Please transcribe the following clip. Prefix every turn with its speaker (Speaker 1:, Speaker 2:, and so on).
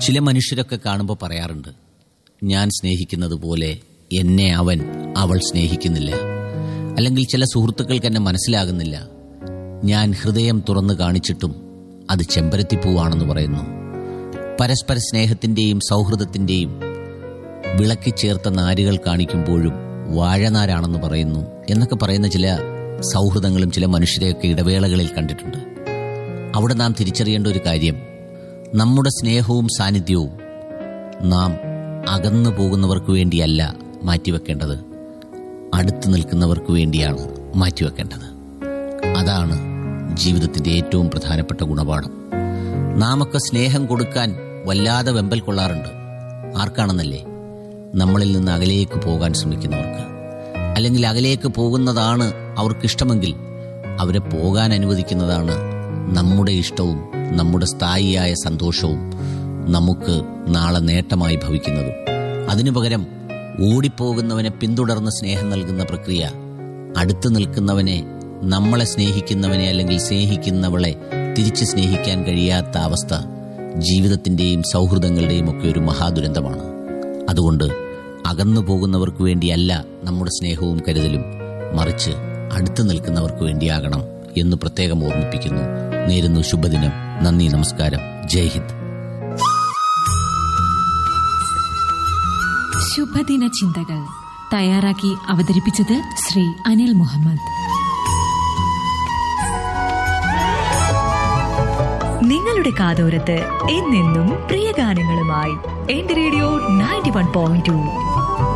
Speaker 1: ചില മനുഷ്യരൊക്കെ കാണുമ്പോൾ പറയാറുണ്ട്, ഞാൻ സ്നേഹിക്കുന്നത് പോലെ എന്നെ അവൾ സ്നേഹിക്കുന്നില്ല, അല്ലെങ്കിൽ ചില സുഹൃത്തുക്കൾക്ക് എന്നെ മനസ്സിലാകുന്നില്ല, ഞാൻ ഹൃദയം തുറന്നു കാണിച്ചിട്ടും അത് ചെമ്പരത്തിപ്പൂവാണെന്ന് പറയുന്നു. പരസ്പര സ്നേഹത്തിൻ്റെയും സൗഹൃദത്തിൻ്റെയും വിളക്കി ചേർത്ത നാരുകൾ കാണിക്കുമ്പോഴും വാഴനാരാണെന്ന് പറയുന്നു എന്നൊക്കെ പറയുന്ന ചില സൗഹൃദങ്ങളും ചില മനുഷ്യരെയൊക്കെ ഇടവേളകളിൽ കണ്ടിട്ടുണ്ട്. അവിടെ നാം തിരിച്ചറിയേണ്ട ഒരു കാര്യം, നമ്മുടെ സ്നേഹവും സാന്നിധ്യവും നാം അകന്നു പോകുന്നവർക്ക് വേണ്ടിയല്ല മാറ്റിവെക്കേണ്ടത്, അടുത്ത് നിൽക്കുന്നവർക്ക് വേണ്ടിയാണ് മാറ്റിവെക്കേണ്ടത്. അതാണ് ജീവിതത്തിൻ്റെ ഏറ്റവും പ്രധാനപ്പെട്ട ഗുണപാഠം. നാമൊക്കെ സ്നേഹം കൊടുക്കാൻ വല്ലാതെ വെമ്പൽ കൊള്ളാറുണ്ട്. ആർക്കാണെന്നല്ലേ? നമ്മളിൽ നിന്ന് അകലേക്ക് പോകാൻ ശ്രമിക്കുന്നവർക്ക്. അല്ലെങ്കിൽ അകലേക്ക് പോകുന്നതാണ് അവർക്കിഷ്ടമെങ്കിൽ അവരെ പോകാൻ അനുവദിക്കുന്നതാണ് നമ്മുടെ ഇഷ്ടവും നമ്മുടെ സ്ഥായിയായ സന്തോഷവും നമുക്ക് നാളെ നേട്ടമായി ഭവിക്കുന്നതും. അതിനു പകരം ഓടിപ്പോകുന്നവനെ പിന്തുടർന്ന് സ്നേഹം നൽകുന്ന പ്രക്രിയ, അടുത്ത് നിൽക്കുന്നവനെ, നമ്മളെ സ്നേഹിക്കുന്നവനെ അല്ലെങ്കിൽ സ്നേഹിക്കുന്നവളെ തിരിച്ച് സ്നേഹിക്കാൻ കഴിയാത്ത അവസ്ഥ ജീവിതത്തിൻ്റെയും സൗഹൃദങ്ങളുടെയും ഒക്കെ ഒരു മഹാദുരന്തമാണ്. അതുകൊണ്ട് അകന്നു പോകുന്നവർക്ക് വേണ്ടിയല്ല നമ്മുടെ സ്നേഹവും കരുതലും, മറിച്ച് അടുത്ത് നിൽക്കുന്നവർക്ക് വേണ്ടിയാകണം എന്ന് പ്രത്യേകം ഓർമ്മിപ്പിക്കുന്നു. നേരുന്നു ശുഭദിനം. നന്ദി, നമസ്കാരം, ജയ് ഹിന്ദ്.
Speaker 2: ശുഭദിന ചിന്തകൾ തയ്യാറാക്കി അവതരിപ്പിച്ചത് ശ്രീ അനിൽ മുഹമ്മദ്.
Speaker 3: നിങ്ങളുടെ കാതോരത്ത് എന്നെന്നും പ്രിയ ഗാനങ്ങളുമായി എന്റെ റേഡിയോ 91.2.